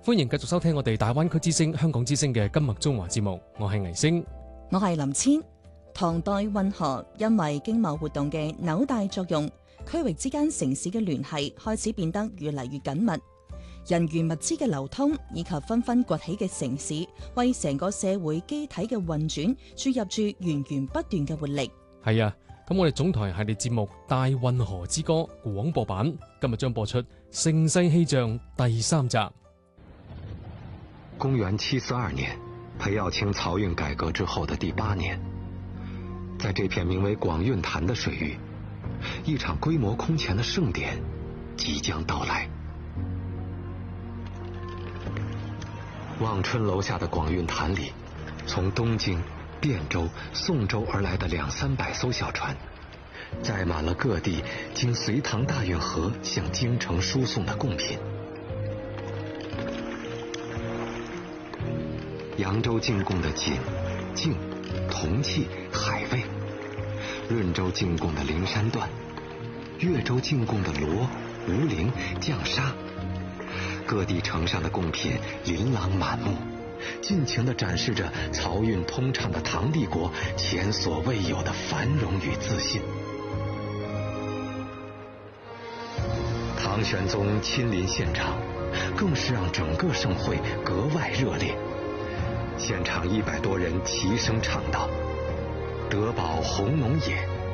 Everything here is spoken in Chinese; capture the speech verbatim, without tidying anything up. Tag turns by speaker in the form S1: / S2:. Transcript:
S1: 歡迎繼續收聽我哋大灣區之聲、香港之聲嘅今麥中華節目，我係倪星，
S2: 我係林千。唐代運河因為經貿活動嘅紐帶作用，區域之間城市嘅聯繫開始變得越嚟越緊密，人員物資嘅流通以及紛紛崛起嘅城市，為成個社會機體嘅運轉注入住源源不斷嘅活力。
S1: 係啊，咁我哋總台系列節目《大運河之歌》廣播版今日將播出《盛世氣象》第三集。
S3: 公元七四二年，裴耀卿漕運改革之後的第八年，在這片名為廣運潭的水域，一場規模空前的盛典即將到來。望春樓下的廣運潭裏，從東京、汴州、宋州而來的兩三百艘小船，載滿了各地經隋唐大運河向京城輸送的貢品。揚州進貢的錦、淨、銅器、海味，潤州進貢的靈山段，越州進貢的螺、吳陵、絳沙，各地城上的貢品琳琅滿目，盡情地展示着漕運通暢的唐帝國前所未有的繁榮與自信。唐玄宗親臨現場，更是讓整個盛會格外熱烈。現場一百多人齊聲唱道：德保弘農也，